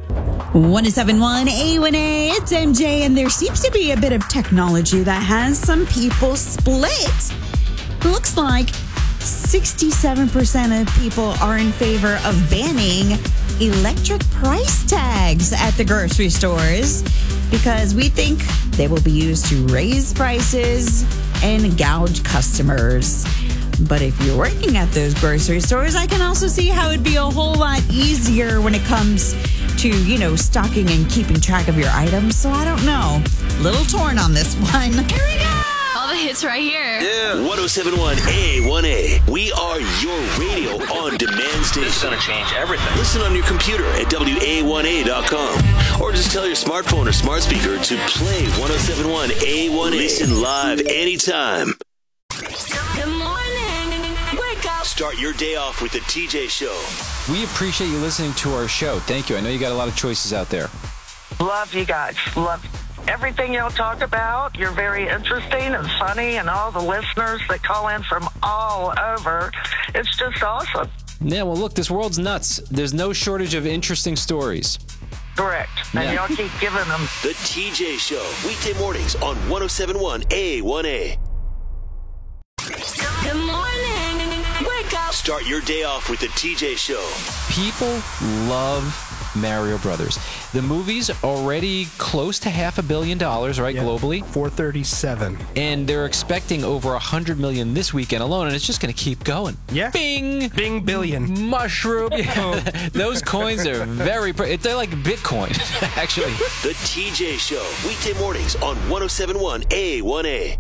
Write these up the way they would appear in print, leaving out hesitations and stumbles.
1071 A1A, it's MJ, and there seems to be a bit of technology that has some people split. Looks like 67% of people are in favor of banning electric price tags at the grocery stores because we think they will be used to raise prices and gouge customers. But if you're working at those grocery stores, I can also see how it'd be a whole lot easier when it comes to, stocking and keeping track of your items. So I don't know. Little torn on this one. Here we go. All the hits right here. Yeah. 1071 A1A. We are your radio on demand station. This is going to change everything. Listen on your computer at WA1A.com. Or just tell your smartphone or smart speaker to play 1071 A1A. Listen live anytime. Good morning. Wake up. Start your day off with the TJ Show. We appreciate you listening to our show. Thank you. I know you got a lot of choices out there. Love you guys. Love everything y'all talk about. You're very interesting and funny, and all the listeners that call in from all over. It's just awesome. Yeah, well, look, this world's nuts. There's no shortage of interesting stories. Correct. And y'all keep giving them. The TJ Show. Weekday mornings on 1071 A1A. Good morning. Wake up. Start your day off with the TJ Show. People love Mario Brothers. The movie's already close to $500 million, right, globally? 437. And they're expecting over $100 million this weekend alone, and it's just going to keep going. Yeah. Bing! Bing billion. Mushroom. Those coins are they're like Bitcoin, actually. The TJ Show. Weekday mornings on 1071 A1A.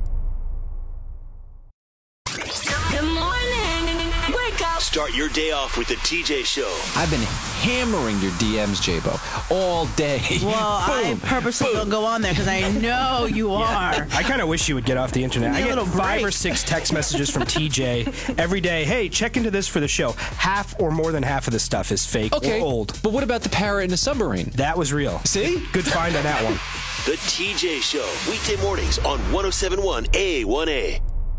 Good morning. Wake up. Start your day off with the TJ Show. I've been hammering your DMs, J-Bo, all day. Well, I purposely don't go on there because I know you are. I kind of wish you would get off the internet. I get 5 or 6 text messages from TJ every day. Hey, check into this for the show. Half or more than half of the stuff is fake or old. But what about the parrot in the submarine? That was real. See? Good find on that one. The TJ Show. Weekday mornings on 1071 A1A.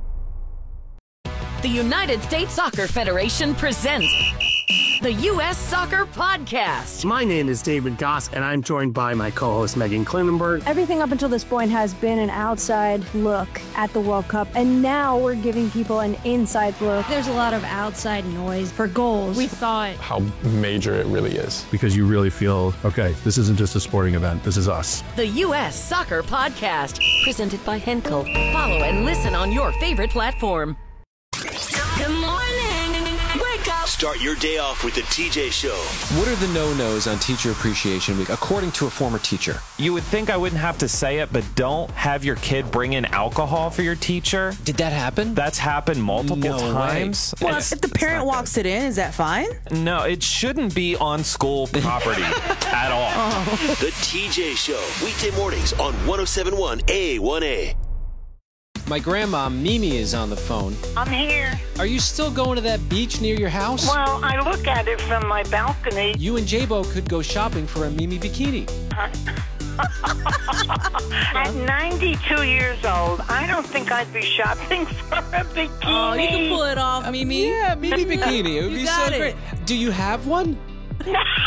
The United States Soccer Federation presents the U.S. Soccer Podcast. My name is David Goss, and I'm joined by my co-host Megan Klinenberg. Everything up until this point has been an outside look at the World Cup, and now we're giving people an inside look. There's a lot of outside noise for goals. We thought how major it really is. Because you really feel, okay, this isn't just a sporting event, this is us. The U.S. Soccer Podcast, presented by Henkel. Follow and listen on your favorite platform. Good morning. Wake up. Start your day off with the TJ Show. What are the no-nos on Teacher Appreciation Week, according to a former teacher? You would think I wouldn't have to say it, but don't have your kid bring in alcohol for your teacher. Did that happen? That's happened multiple times. Well, if the parent walks it in, is that fine? No, it shouldn't be on school property at all. The TJ Show. Weekday mornings on 1071 A1A. My grandma, Mimi, is on the phone. I'm here. Are you still going to that beach near your house? Well, I look at it from my balcony. You and J-Bo could go shopping for a Mimi bikini. At 92 years old, I don't think I'd be shopping for a bikini. Oh, you can pull it off, Mimi. Yeah, Mimi bikini. It would be so great. Do you have one?